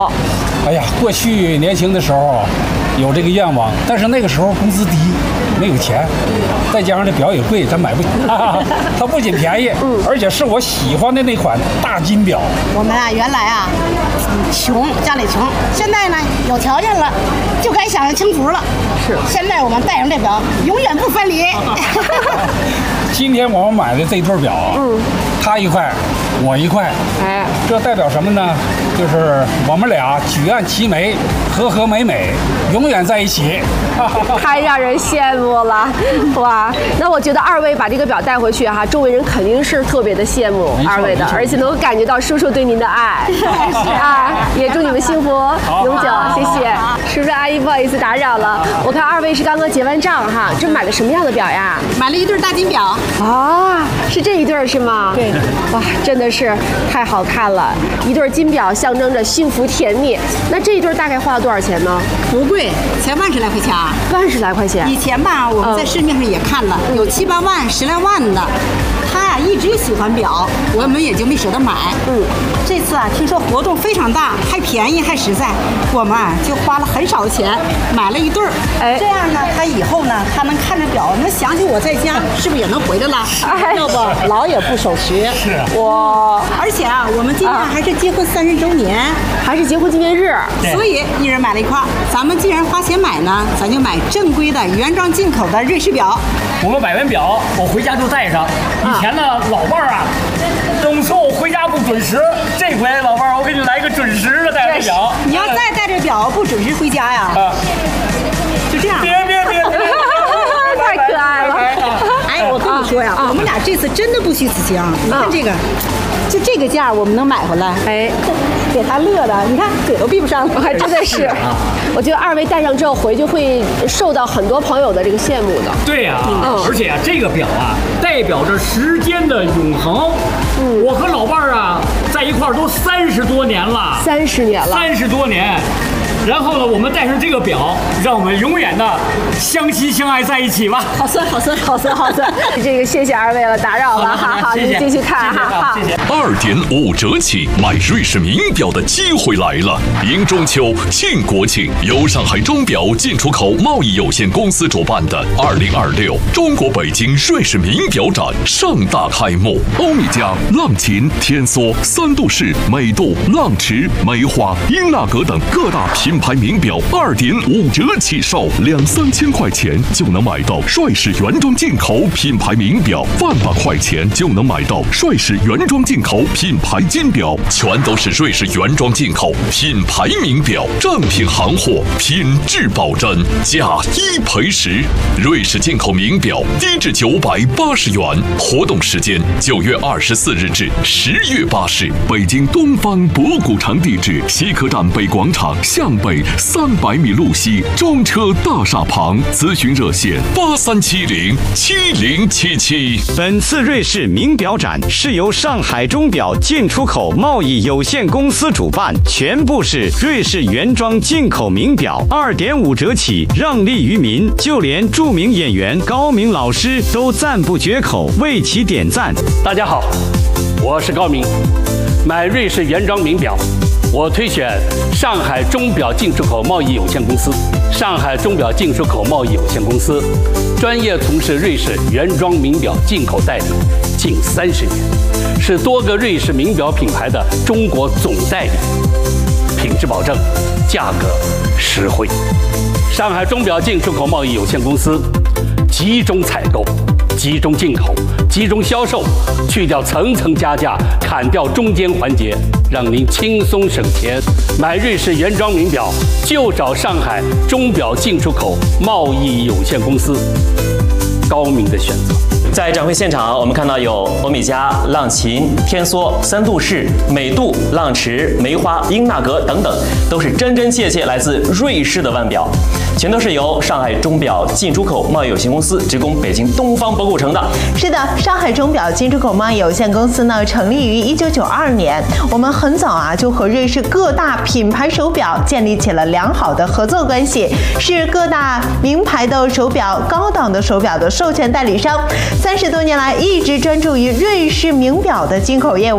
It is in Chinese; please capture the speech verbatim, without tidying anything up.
哎呀，过去年轻的时候啊，有这个愿望，但是那个时候工资低，没有钱，再加上这表也贵，咱买不起。它不仅便宜，嗯，而且是我喜欢的那款大金表。 我们啊，原来啊，穷，家里穷，现在呢有条件了，就该享受清福了。是，现在我们戴上这表，永远不分离。 今天我们买的这对表，嗯，他一块，我一块，哎，这代表什么呢？就是我们俩举案齐眉，和和美美，永远在一起。 太让人羡慕了，哇！那我觉得二位把这个表带回去哈、啊，周围人肯定是特别的羡慕二位的，而且能够感觉到叔叔对您的爱。啊，也祝你们幸福永久，谢谢。叔叔阿姨，不好意思打扰了，我看二位是刚刚结完账哈，这买的什么样的表呀？ 买了一对大金表。 啊，是这一对是吗？对。哇，真的是太好看了，一对金表象征着幸福甜蜜。那这一对大概花了多少钱呢？ 不贵，才万十来块钱。 万十来块钱。 以前吧，我们在市面上也看了，嗯、有七八万、十来万的。他呀、啊、一直喜欢表，我们也就没舍得买。嗯，这次啊听说活动非常大，还便宜还实在，我们啊就花了很少的钱买了一对儿。哎，这样呢，他以后呢，他能看着表，能想起我在家，是不是也能回来了？哎、要不老也不守时。 是啊。 我而且啊，我们今年还是结婚三十周年，啊、 还是结婚纪念日， 所以一人买了一块。咱们既然花钱买呢，咱就买正规的原装进口的瑞士表。 我们买完表，我回家就带上。以前呢，老伴儿啊，总说我回家不准时。这回老伴儿，我给你来个准时的带着表。 你要再带着表不准时回家呀？啊，就这样。 别别别别！ 太可爱了。 哎，我跟你说呀，我们俩这次真的不虚此行。你看这个。就这个价我们能买回来，哎，给他乐的，你看嘴都闭不上了， 还真的是。我觉得二位戴上之后回去会受到很多朋友的这个羡慕的。 对呀、啊，嗯、而且啊，这个表啊，代表着时间的永恒。嗯，我和老伴儿啊，在一块儿都三十多年了， 三十年了， 三十多年。然后呢，我们戴上这个表，让我们永远的相亲相爱在一起吧。 好酸，好酸，好酸，好酸。 这个谢谢二位了，打扰了，好好，您继续看哈。 谢谢。 二点五折起买瑞士名表的机会来了！迎中秋庆国庆，由上海钟表进出口贸易有限公司主办的二零二六中国北京瑞士名表展盛大开幕。欧米茄、浪琴、天梭、三度式、美度、浪驰、梅花、英纳格等各大品牌名表二点五折起售，两三千块钱就能买到瑞士原装进口品牌名表，万把块钱就能买到瑞士原装进口品牌金表，全都是瑞士原装进口品牌名表，正品行货，品质保真，价一赔十。瑞士进口名表低至九百八十元，活动时间九月二十四日至十月八日，北京东方博古城地址西客站北广场向北三百米路西中车大厦旁，咨询热线八三七零七零七七。 本次瑞士名表展是由上海钟表进出口贸易有限公司主办，全部是瑞士原装进口名表，二点五折起，让利于民。就连著名演员高明老师都赞不绝口，为其点赞。 大家好，我是高明。买瑞士原装名表，我推选上海钟表进出口贸易有限公司。上海钟表进出口贸易有限公司专业从事瑞士原装名表进口代理近三十年，是多个瑞士名表品牌的中国总代理，品质保证，价格实惠。上海钟表进出口贸易有限公司集中采购、集中进口、集中销售，去掉层层加价，砍掉中间环节，让您轻松省钱。买瑞士原装名表就找上海钟表进出口贸易有限公司，高明的选择。 在展会现场，我们看到有欧米茄、浪琴、天梭、三度式、美度、浪驰、梅花、英纳格等等，都是真真切切来自瑞士的腕表，全都是由上海钟表进出口贸易有限公司直供北京东方博古城的。 是的，上海钟表进出口贸易有限公司呢，成立于一九九二年。我们很早啊就和瑞士各大品牌手表建立起了良好的合作关系，是各大名牌的手表、高档的手表的授权代理商。三十多年来，一直专注于瑞士名表的进口业务。